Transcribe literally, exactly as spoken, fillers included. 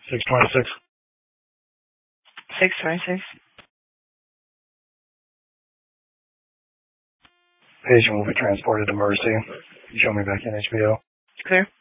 six twenty-six. six twenty-six. Patient will be transported to Mercy. Show me back in H B O. Clear.